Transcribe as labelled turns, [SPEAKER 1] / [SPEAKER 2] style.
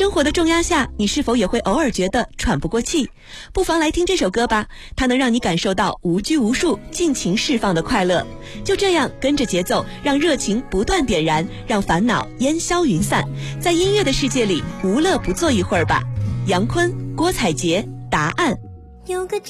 [SPEAKER 1] 生活的重压下，你是否也会偶尔觉得喘不过气？不妨来听这首歌吧，它能让你感受到无拘无束、尽情释放的快乐。就这样跟着节奏，让热情不断点燃，让烦恼烟消云散。在音乐的世界里，无乐不坐一会儿吧。杨坤、郭采洁，答案。
[SPEAKER 2] 有个